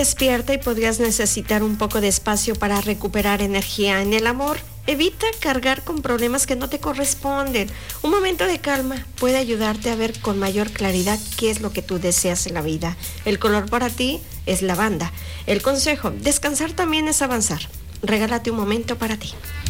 Despierta y podrías necesitar un poco de espacio para recuperar energía. En el amor, evita cargar con problemas que no te corresponden. Un momento de calma puede ayudarte a ver con mayor claridad qué es lo que tú deseas en la vida. El color para ti es lavanda. El consejo, descansar también es avanzar. Regálate un momento para ti.